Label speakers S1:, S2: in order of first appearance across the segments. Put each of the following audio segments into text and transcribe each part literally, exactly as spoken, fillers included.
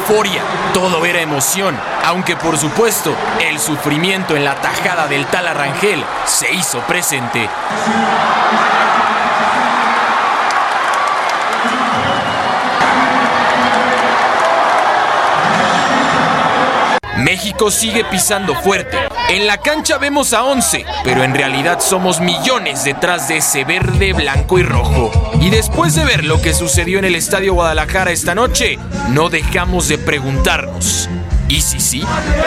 S1: euforia, todo era emoción, aunque por supuesto el sufrimiento en la tajada del Tala Rangel se hizo presente. México sigue pisando fuerte. En la cancha vemos a once, pero en realidad somos millones detrás de ese verde, blanco y rojo. Y después de ver lo que sucedió en el Estadio Guadalajara esta noche, no dejamos de preguntarnos: ¿y si sí?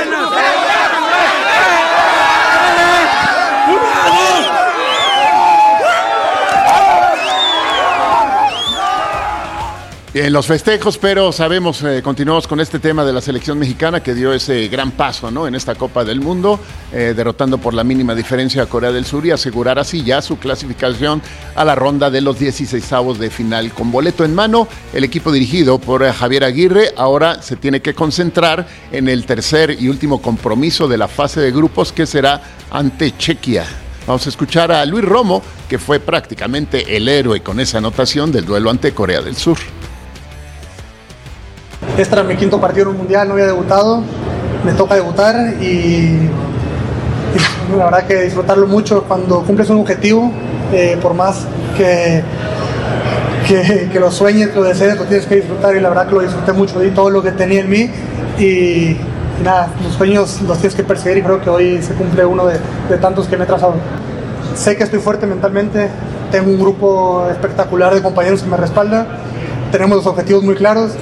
S2: Bien, los festejos, pero sabemos, eh, continuamos con este tema de la selección mexicana que dio ese gran paso, ¿no?, en esta Copa del Mundo, eh, derrotando por la mínima diferencia a Corea del Sur y asegurar así ya su clasificación a la ronda de los dieciseisavos de final. Con boleto en mano, el equipo dirigido por eh, Javier Aguirre ahora se tiene que concentrar en el tercer y último compromiso de la fase de grupos, que será ante Chequia. Vamos a escuchar a Luis Romo, que fue prácticamente el héroe con esa anotación del duelo ante Corea del Sur.
S3: Este era mi quinto partido en un mundial, no había debutado, me toca debutar y, y la verdad que disfrutarlo mucho. Cuando cumples un objetivo, eh, por más que, que, que lo sueñes, que lo desees, lo tienes que disfrutar, y la verdad que lo disfruté mucho, di todo lo que tenía en mí y, y nada, los sueños los tienes que perseguir y creo que hoy se cumple uno de, de tantos que me he trazado. Sé que estoy fuerte mentalmente, tengo un grupo espectacular de compañeros que me respalda, tenemos los objetivos muy claros.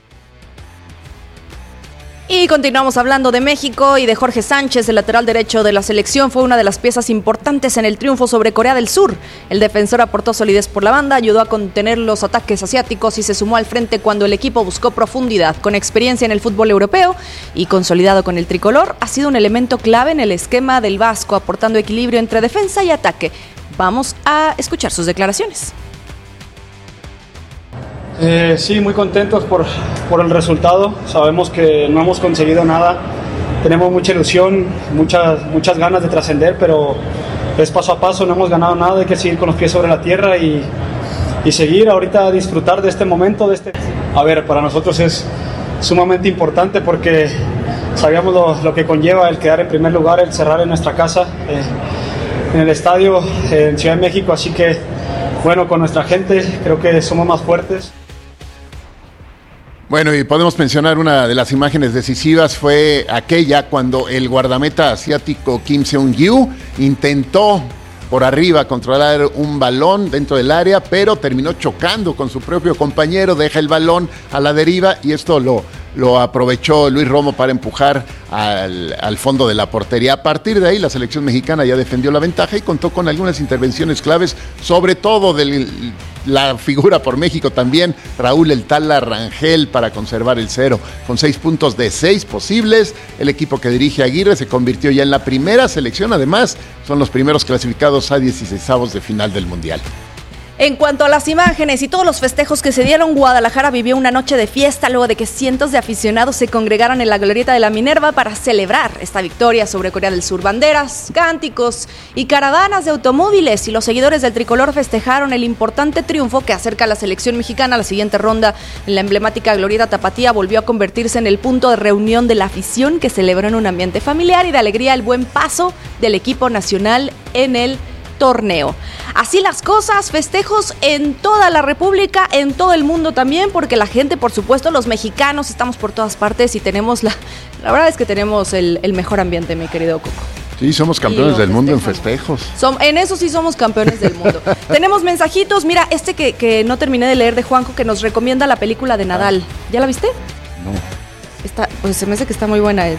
S4: Y continuamos hablando de México y de Jorge Sánchez, el lateral derecho de la selección. Fue una de las piezas importantes en el triunfo sobre Corea del Sur. El defensor aportó solidez por la banda, ayudó a contener los ataques asiáticos y se sumó al frente cuando el equipo buscó profundidad. Con experiencia en el fútbol europeo y consolidado con el tricolor, ha sido un elemento clave en el esquema del Vasco, aportando equilibrio entre defensa y ataque. Vamos a escuchar sus declaraciones.
S5: Eh, sí, muy contentos por, por el resultado. Sabemos que no hemos conseguido nada. Tenemos mucha ilusión, muchas, muchas ganas de trascender, pero es paso a paso, no hemos ganado nada. Hay que seguir con los pies sobre la tierra y, y seguir ahorita a disfrutar de este momento. De este... A ver, para nosotros es sumamente importante porque sabíamos lo, lo que conlleva el quedar en primer lugar, el cerrar en nuestra casa, eh, en el estadio, eh, en Ciudad de México. Así que, bueno, con nuestra gente creo que somos más fuertes.
S2: Bueno, y podemos mencionar una de las imágenes decisivas, fue aquella cuando el guardameta asiático Kim Seung-gyu intentó por arriba controlar un balón dentro del área, pero terminó chocando con su propio compañero, deja el balón a la deriva y esto lo, lo aprovechó Luis Romo para empujar al, al fondo de la portería. A partir de ahí la selección mexicana ya defendió la ventaja y contó con algunas intervenciones claves, sobre todo de la figura por México también, Raúl el Tala Rangel, para conservar el cero. Con seis puntos de seis posibles, el equipo que dirige Aguirre se convirtió ya en la primera selección, además son los primeros clasificados a dieciseisavos de final del Mundial.
S4: En cuanto a las imágenes y todos los festejos que se dieron, Guadalajara vivió una noche de fiesta luego de que cientos de aficionados se congregaran en la glorieta de la Minerva para celebrar esta victoria sobre Corea del Sur. Banderas, cánticos y caravanas de automóviles y los seguidores del tricolor festejaron el importante triunfo que acerca a la selección mexicana a la siguiente ronda. En la emblemática glorieta tapatía volvió a convertirse en el punto de reunión de la afición, que celebró en un ambiente familiar y de alegría el buen paso del equipo nacional en el torneo. Así las cosas, festejos en toda la República, en todo el mundo también, porque la gente, por supuesto, los mexicanos, estamos por todas partes y tenemos la... La verdad es que tenemos el, el mejor ambiente, mi querido Coco.
S2: Sí, somos campeones del mundo en festejos.
S4: Som, en eso sí somos campeones del mundo. Tenemos mensajitos, mira, este que, que no terminé de leer de Juanjo, que nos recomienda la película de Nadal. ¿Ya la viste?
S2: No.
S4: Está, pues se me hace que está muy buena.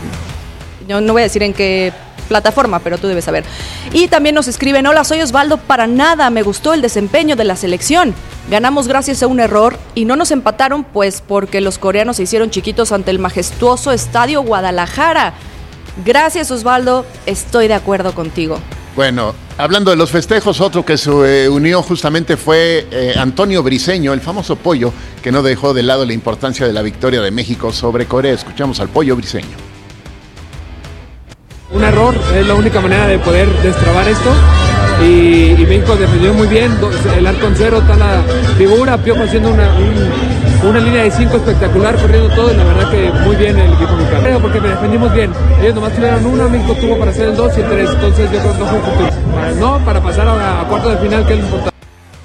S4: Yo no voy a decir en qué plataforma, pero tú debes saber. Y también nos escriben: hola, soy Osvaldo, para nada me gustó el desempeño de la selección. Ganamos gracias a un error y no nos empataron pues porque los coreanos se hicieron chiquitos ante el majestuoso Estadio Guadalajara. Gracias, Osvaldo, estoy de acuerdo contigo.
S2: Bueno, hablando de los festejos, otro que se eh, unió justamente fue eh, Antonio Briseño, el famoso Pollo, que no dejó de lado la importancia de la victoria de México sobre Corea. Escuchamos al Pollo Briseño.
S6: Un error, es la única manera de poder destrabar esto. y, y México defendió muy bien, el arco en cero, está la figura, Piojo haciendo una, un, una línea de cinco espectacular, corriendo todo, y la verdad que muy bien el equipo mexicano. Creo porque defendimos bien, ellos nomás tuvieron uno, México tuvo para hacer el dos y el tres, entonces yo creo que no fue un futuro. Para, no, para pasar a, a cuartos de final, que es lo importante.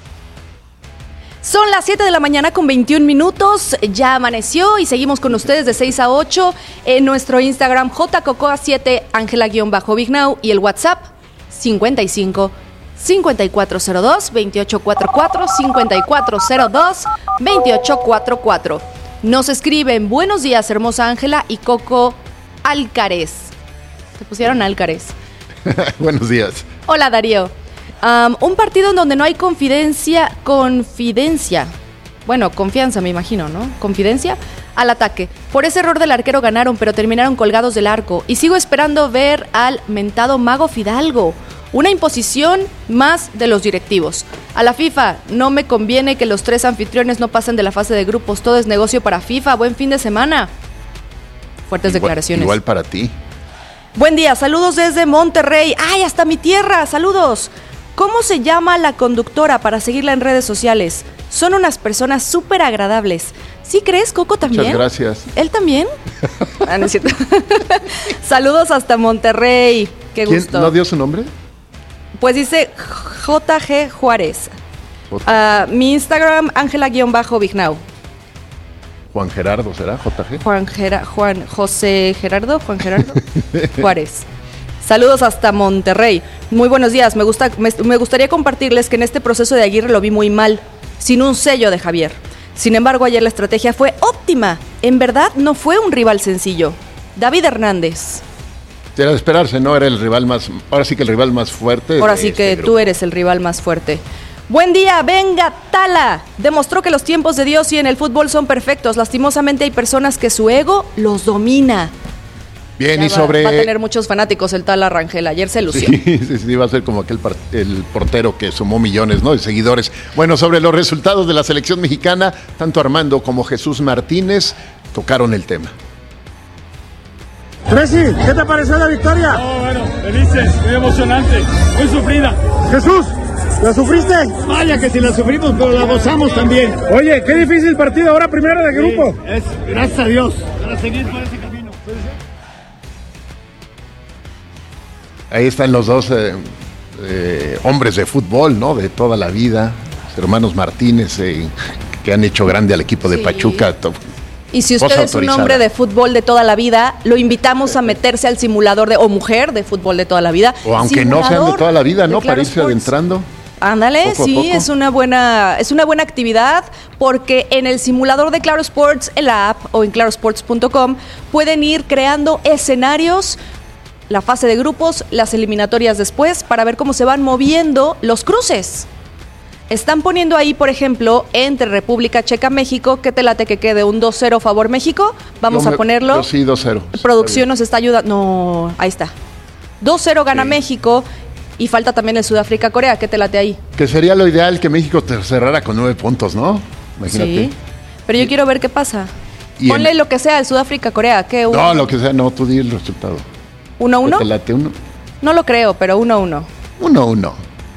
S4: Son las siete de la mañana con veintiún minutos, ya amaneció y seguimos con ustedes de seis a ocho en nuestro Instagram J Cocoa siete, Ángela-Bignau y el WhatsApp cincuenta y cinco, cincuenta y cuatro cero dos, veintiocho cuarenta y cuatro, cincuenta y cuatro cero dos, veintiocho cuarenta y cuatro. Nos escriben, buenos días hermosa Ángela y Coco Álcarez. Te pusieron Álcarez.
S2: Buenos días.
S4: Hola Darío. Um, un partido en donde no hay confidencia, confidencia, bueno, confianza me imagino, ¿no? Confidencia al ataque. Por ese error del arquero ganaron, pero terminaron colgados del arco. Y sigo esperando ver al mentado Mago Fidalgo. Una imposición más de los directivos. A la FIFA, no me conviene que los tres anfitriones no pasen de la fase de grupos. Todo es negocio para FIFA. Buen fin de semana. Fuertes
S2: Igual,
S4: declaraciones.
S2: Igual para ti.
S4: Buen día, saludos desde Monterrey. ¡Ay, hasta mi tierra! ¡Saludos! ¿Cómo se llama la conductora para seguirla en redes sociales? Son unas personas súper agradables. ¿Sí crees, Coco, también?
S2: Muchas gracias.
S4: ¿Él también? Ah, no es cierto. Saludos hasta Monterrey. Qué
S2: ¿Quién
S4: gusto.
S2: no dio su nombre?
S4: Pues dice J G Juárez. Uh, mi Instagram, Ángela-Bignau.
S2: Juan Gerardo, ¿será? J G.
S4: Juan, Gera, Juan José Gerardo, Juan Gerardo Juárez. Saludos hasta Monterrey. Muy buenos días. Me gusta, me, me gustaría compartirles que en este proceso de Aguirre lo vi muy mal, sin un sello de Javier. Sin embargo, ayer la estrategia fue óptima. En verdad, no fue un rival sencillo. David Hernández.
S2: Era de esperarse, ¿no? Era el rival más, ahora sí que el rival más fuerte.
S4: Ahora sí que este tú eres el rival más fuerte. Buen día, venga Tala. Demostró que los tiempos de Dios y en el fútbol son perfectos. Lastimosamente hay personas que su ego los domina.
S2: Bien,
S4: ya
S2: y
S4: va,
S2: sobre...
S4: Va a tener muchos fanáticos el Tala Rangel. Ayer se lució.
S2: Sí, sí, sí, va a ser como aquel par- el portero que sumó millones, ¿no?, de seguidores. Bueno, sobre los resultados de la selección mexicana, tanto Armando como Jesús Martínez tocaron el tema.
S7: Messi, ¿qué te pareció la victoria?
S8: Oh, bueno, felices, muy emocionante, muy sufrida.
S7: Jesús, ¿la sufriste?
S8: Vaya que si la sufrimos, pero la gozamos también.
S7: Oye, qué difícil partido, ahora primero de grupo.
S8: Sí, es, gracias a Dios, para seguir por ese camino.
S2: Ahí están los dos eh, eh, hombres de fútbol, ¿no?, de toda la vida, los hermanos Martínez, eh, que han hecho grande al equipo de
S4: Sí.
S2: Pachuca. To-
S4: Y si
S2: Voz
S4: usted es un
S2: autorizada.
S4: hombre de fútbol de toda la vida, lo invitamos a meterse al simulador de, o mujer de fútbol de toda la vida.
S2: O aunque no sean de toda la vida, ¿no?,
S4: de Claro
S2: para irse
S4: Sports.
S2: adentrando.
S4: Ándale,
S2: Poco a
S4: sí,
S2: poco.
S4: es una buena, es una buena actividad porque en el simulador de Claro Sports, en la app o en claro sports punto com, pueden ir creando escenarios, la fase de grupos, las eliminatorias después, para ver cómo se van moviendo los cruces. Están poniendo ahí, por ejemplo, entre República Checa, México, ¿qué te late que quede? ¿Un dos cero favor México? Vamos
S2: Yo
S4: a
S2: me-
S4: ponerlo.
S2: yo sí, dos cero.
S4: Producción nos está ayudando. No, ahí está. dos cero gana
S2: Sí.
S4: México y falta también el Sudáfrica-Corea. ¿Qué te late ahí?
S2: Que sería lo ideal que México te cerrara con nueve puntos, ¿no? Imagínate.
S4: Sí. Pero yo quiero ver qué pasa.
S2: Y
S4: Ponle
S2: en-
S4: lo que sea, el Sudáfrica-Corea. ¿Qué?
S2: No,
S4: ¿Uno
S2: lo que sea, no, tú di el resultado.
S4: uno? uno?
S2: ¿Te late uno?
S4: No lo creo, pero uno uno.
S2: Uno, uno.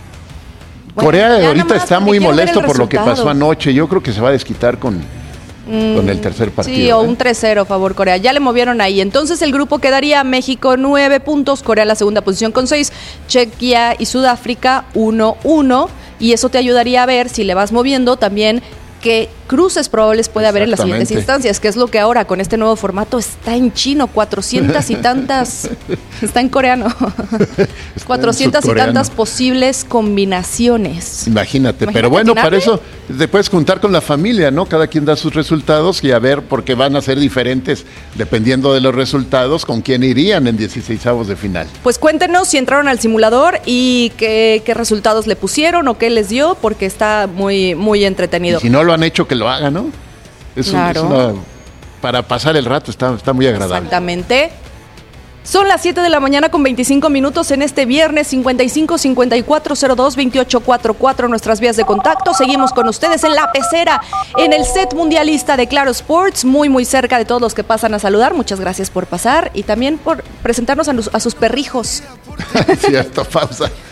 S4: Bueno,
S2: Corea
S4: ya
S2: ahorita
S4: nada más
S2: está
S4: porque
S2: muy
S4: quiero ver
S2: molesto
S4: el
S2: por lo que
S4: resultado.
S2: pasó anoche. Yo creo que se va a desquitar con, con el tercer partido.
S4: Sí, o
S2: ¿eh?
S4: un tres cero favor Corea. Ya le movieron ahí. Entonces el grupo quedaría México nueve puntos, Corea en la segunda posición con seis, Chequia y Sudáfrica uno uno. Y eso te ayudaría a ver, si le vas moviendo, también qué cruces probables puede haber en las siguientes
S2: Exactamente.
S4: instancias, que es lo que ahora con este nuevo formato está en chino, cuatrocientas y tantas, está en coreano,
S2: en
S4: cuatrocientas y
S2: sudcoreano.
S4: tantas posibles combinaciones.
S2: Imagínate,
S4: Imagínate
S2: pero bueno, para
S4: atinarle.
S2: eso te puedes juntar con la familia, ¿no? Cada quien da sus resultados y a ver, porque van a ser diferentes dependiendo de los resultados, con quién irían en dieciseisavos de final.
S4: Pues cuéntenos si entraron al simulador y qué, qué resultados le pusieron o qué les dio, porque está muy, muy entretenido.
S2: Y si no lo han hecho, que lo hagan, ¿no? Es, un-
S4: Claro.
S2: es una, para pasar el rato está, está muy agradable.
S4: Exactamente. Son las siete de la mañana con veinticinco minutos en este viernes. Cincuenta y cinco, cincuenta y cuatro, cero dos, veintiocho cuarenta y cuatro nuestras vías de contacto. Seguimos con ustedes en La Pecera, en el set mundialista de Claro Sports, muy muy cerca de todos los que pasan a saludar. Muchas gracias por pasar y también por presentarnos a, los- a sus perrijos.
S2: Cierto, pausa.